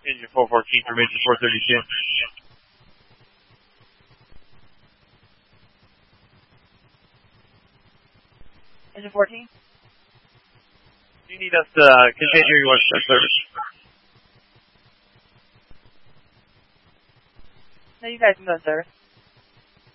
Engine 414 for Major 432. Engine 14? Do you need us to continue or you want to start service? No, you guys can go to service.